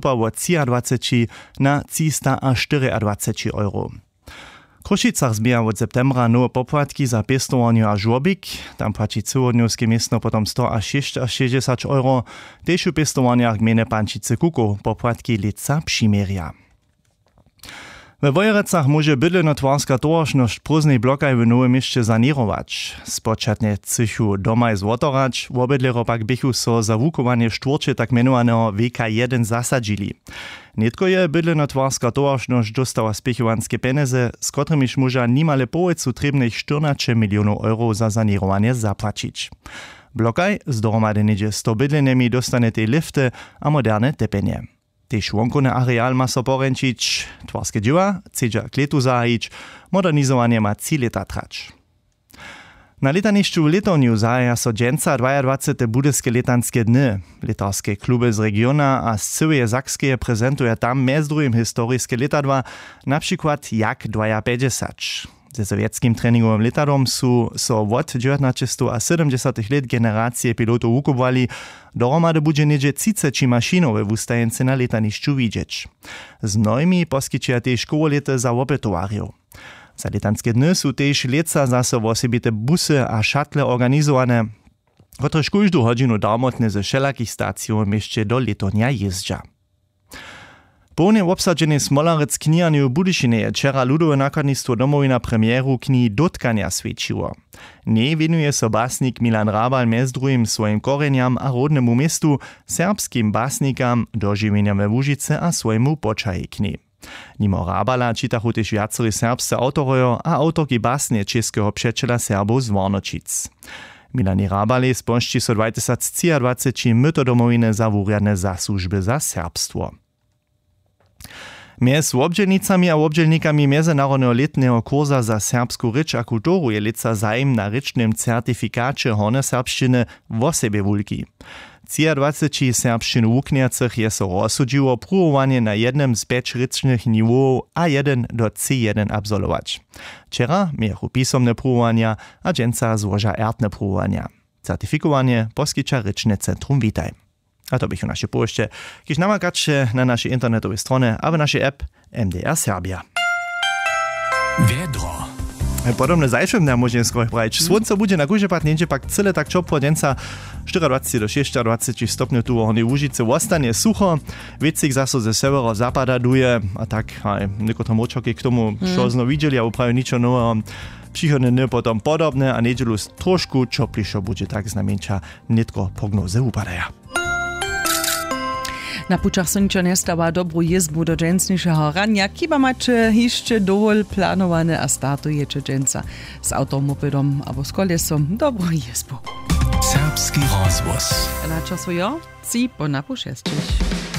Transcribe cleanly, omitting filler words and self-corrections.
stupa od 23 na 324 euro. W Krušicach zbija od septembra nowe popłatki za pestowanie a żłobik. Tam płaci całodniowskie miestno potom 100 a 660 euro. Też u pestowaniach gminy Pančice Kuku popłatki lica przymieria. We Wojerecach może bydlenotwarska towaršnosť prózdnej blokaj w Nowym Mieście sanirować. Spočatne cychu domaj zwotorać, wobydlero pak bychu so za wukowanie štwórče tak menowaného VK1 zasadzili. Netko je bydlenotwarska towaršnosť dostała spěchowanske peneze, z którymiž może nimale połojcu trebnych 14 milionów euro za sanirowanie zapłacić. Blokaj z dohromady niedzie 100 bydlenemi dostane te lifty a moderne tepenie. Tež wonkone areal ma so poręčić, twarske dzieła, chcedza kletu zahajić, modernizowanie ma 3 lata trać. Na letanišću Letovniu zahaja so dženca 22. budyske letanskie dny. Letarskie kluby z regiona a z cyłeje Sakskeje prezentuje tam mez drugim historiskie letadła, na przykład jak 250. Ze sowieckim treningowym letadom su so od 19 a 70 let generacje pilotów wukowali, dohromady bude niedzie 30 maszynów we wustajence na letanišću widzieć. Z mnohimi poskyčia tež kołolety za opetowarjów. Za letanskie dny su tež leca zase osobite busy a šatle organizowane, kotrež každú hodinu darmotne ze všelakých stacijów w mieście do Letovnia jezdža. Połne obsadzenie Smolarec knihany w Budyšinie je wczera ludowe nakładnictwo Domowina premieru knihy Dotkania svědčiło. Nie venuje so básnik Milan Rabal mez drugim svojim korenjam a rodnemu miestu, serbskim básnikam, doživenjam we Łužice a svojemu počaji knihy. Nimo Rabala čitachu tež viacerí serbscy autorojo a autorki básne českého přečela Serbov z Vornočic. Milani Rabale spomšči so 2023 myto Domowine za wurjadne zasłużby za serbstwo. Mjez obdźelnicami a obdźelnikami Międzynarodnego letnego kurza za serbsku rěč a kulturu je lica zajem na rěčnym certifikacie horne serbšćiny wosebje wulki. 23 serbšćin wuknjacych je so rozsudžiło pruwowanie na jednym z 5 rěčnych niveauów A1 do C1 absolwować. Wczera miachu pisomne pruwowania a dženca złoża ertne pruwowania. Certifikowanie poskyča rěčne centrum Witaj. A to bych u naše pošte, když namakače na naše internetové strony a v naše app MDR Serbia. Vedro. Podobne zajšom dňa môžem skôr brať. Slunce bude na górze patnięcie pak cyle tak čopro dňa 24 do 26 stopňov tu v Hornej Łužice ostane sucho. Vecik zase ze severo-zapada duje a tak nekotre močoky k tomu, čo sme videli a upravi ničo nového. Příchodne dny potom podobne a nedelu trošku čoplišo bude tak znamenča netko prognoze upadaja. Na pučach so ničo nestava dobrú jezbu do dženstnišeho rania, kiba mače hišče dovolj planowane a startujete dženca s automopedom abo s kolesom dobrú jezbu. Serbski rozvoz. Na času jo, si po napu 6.